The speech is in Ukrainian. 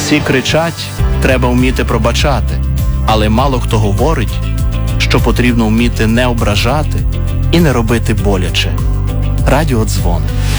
Всі кричать, треба вміти пробачати, але мало хто говорить, що потрібно вміти не ображати і не робити боляче. Радіодзвони.